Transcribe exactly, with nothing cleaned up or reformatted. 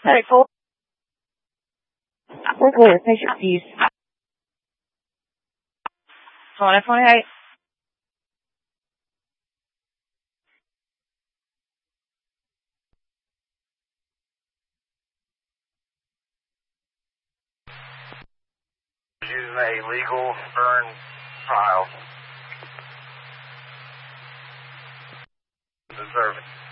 Medical. We're clear. Patient peace. twenty twenty-eight. Using a legal burn file. Deserve it.